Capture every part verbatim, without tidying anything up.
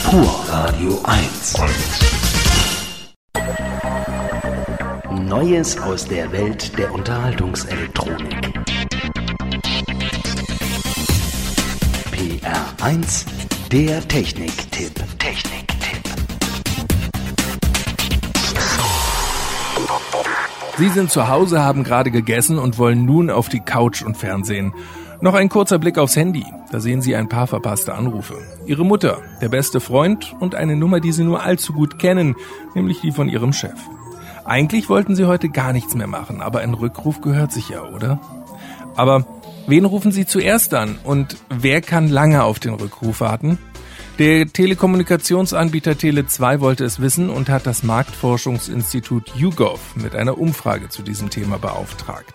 Radio eins. Neues aus der Welt der Unterhaltungselektronik. P R eins, der Techniktipp. Techniktipp. Sie sind zu Hause, haben gerade gegessen und wollen nun auf die Couch und Fernsehen. Noch ein kurzer Blick aufs Handy. Da sehen Sie ein paar verpasste Anrufe. Ihre Mutter, der beste Freund und eine Nummer, die Sie nur allzu gut kennen, nämlich die von Ihrem Chef. Eigentlich wollten Sie heute gar nichts mehr machen, aber ein Rückruf gehört sich ja, oder? Aber wen rufen Sie zuerst an und wer kann lange auf den Rückruf warten? Der Telekommunikationsanbieter Tele zwei wollte es wissen und hat das Marktforschungsinstitut YouGov mit einer Umfrage zu diesem Thema beauftragt.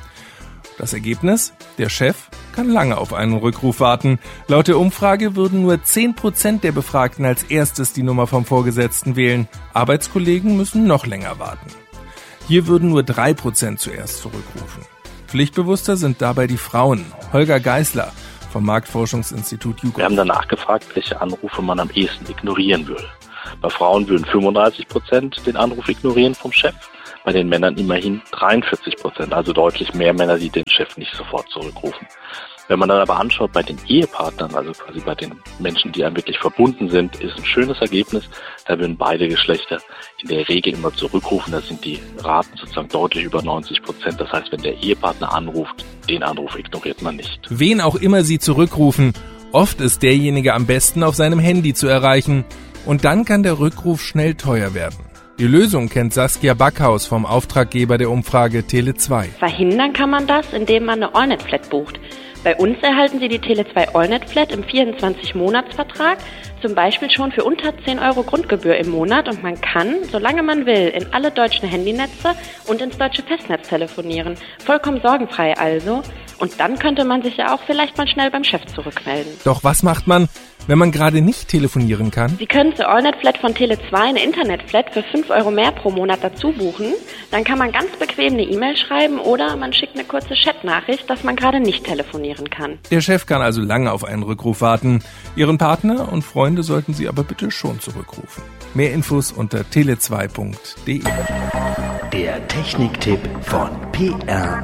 Das Ergebnis? Der Chef kann lange auf einen Rückruf warten. Laut der Umfrage würden nur zehn Prozent der Befragten als erstes die Nummer vom Vorgesetzten wählen. Arbeitskollegen müssen noch länger warten. Hier würden nur drei Prozent zuerst zurückrufen. Pflichtbewusster sind dabei die Frauen. Holger Geisler vom Marktforschungsinstitut YouGov. Wir haben danach gefragt, welche Anrufe man am ehesten ignorieren würde. Bei Frauen würden fünfunddreißig Prozent den Anruf ignorieren vom Chef. Bei den Männern immerhin dreiundvierzig Prozent, also deutlich mehr Männer, die den Chef nicht sofort zurückrufen. Wenn man dann aber anschaut, bei den Ehepartnern, also quasi bei den Menschen, die einem wirklich verbunden sind, ist ein schönes Ergebnis. Da würden beide Geschlechter in der Regel immer zurückrufen. Da sind die Raten sozusagen deutlich über neunzig Prozent. Das heißt, wenn der Ehepartner anruft, den Anruf ignoriert man nicht. Wen auch immer Sie zurückrufen, oft ist derjenige am besten auf seinem Handy zu erreichen. Und dann kann der Rückruf schnell teuer werden. Die Lösung kennt Saskia Backhaus vom Auftraggeber der Umfrage Tele zwei. Verhindern kann man das, indem man eine AllNet-Flat bucht. Bei uns erhalten Sie die Tele zwei AllNet-Flat im vierundzwanzig-Monats-Vertrag, zum Beispiel schon für unter zehn Euro Grundgebühr im Monat, und man kann, solange man will, in alle deutschen Handynetze und ins deutsche Festnetz telefonieren. Vollkommen sorgenfrei also. Und dann könnte man sich ja auch vielleicht mal schnell beim Chef zurückmelden. Doch was macht man, wenn man gerade nicht telefonieren kann? Sie können zur AllNet-Flat von Tele zwei eine Internet-Flat für fünf Euro mehr pro Monat dazu buchen. Dann kann man ganz bequem eine E-Mail schreiben oder man schickt eine kurze Chat-Nachricht, dass man gerade nicht telefonieren kann. Der Chef kann also lange auf einen Rückruf warten. Ihren Partner und Freunde sollten Sie aber bitte schon zurückrufen. Mehr Infos unter tele zwei punkt de. Der Techniktipp von P R